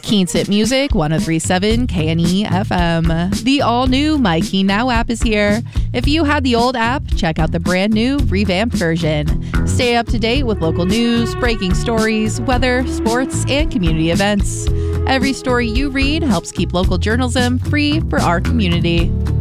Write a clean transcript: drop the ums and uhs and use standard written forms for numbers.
Keene Sit Music, 103.7 KNE FM. The all-new My Keene Now app is here. If you had the old app, check out the brand new revamped version. Stay up to date with local news, breaking stories, weather, sports, and community events. Every story you read helps keep local journalism free for our community.